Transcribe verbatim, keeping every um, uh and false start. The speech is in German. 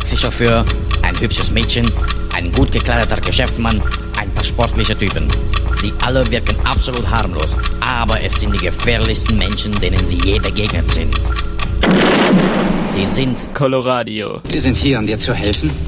Taxichauffeur, ein hübsches Mädchen, ein gut gekleideter Geschäftsmann, ein paar sportliche Typen. Sie alle wirken absolut harmlos, aber es sind die gefährlichsten Menschen, denen sie je begegnet sind. Sie sind Coloradio. Wir sind hier, um dir zu helfen.